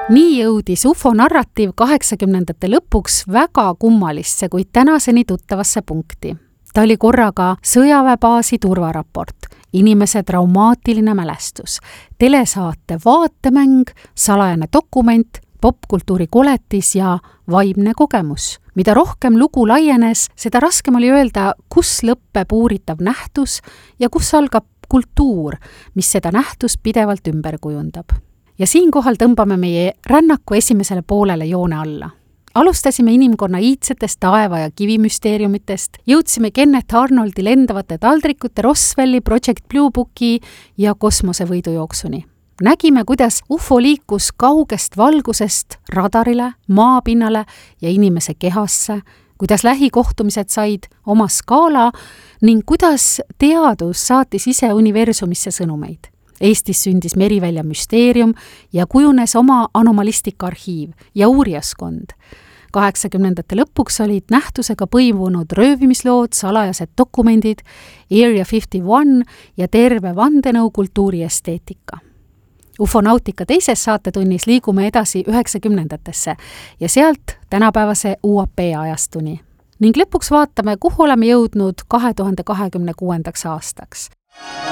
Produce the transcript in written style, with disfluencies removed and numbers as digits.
Nii jõudis UFO narratiiv 80ndate lõpuks väga kummalisse, kuid tänaseni tuttavasse punkti. Ta oli korraga sõjaväebaasi turvaraport, inimese traumaatiline mälestus, telesaate vaatemäng, salajane dokument, popkultuuri koletis ja vaimne kogemus. Mida rohkem lugu laienes, seda raskem oli öelda, kus lõppeb uuritav nähtus ja kus algab kultuur, mis seda nähtust pidevalt ümber kujundab. Ja siinkohal tõmbame meie rännaku esimesele poolele joone alla. Alustasime inimkonna iidsetest taeva- ja kivimüsteeriumitest, jõudsime Kenneth Arnoldi lendavate taldrikute, Roswelli, Project Blue Booki ja kosmosevõidujooksuni. Nägime, kuidas UFO liikus kaugest valgusest radarile, maapinnale ja inimese kehasse, kuidas lähikohtumised said oma skaala ning kuidas teadus saatis ise universumisse sõnumeid. Eestis sündis Merivälja müsteerium ja kujunes oma anomalistika arhiiv ja uurijaskond. 80ndate lõpuks olid nähtusega põimunud röövimislood, salajased dokumendid, Area 51 ja terve vandenõu kultuuri esteetika. Ufonautika teises saatetunnis liigume edasi 90ndatesse ja sealt tänapäevase UAP ajastuni. Ning lõpuks vaatame, kuhu oleme jõudnud 2026. aastaks.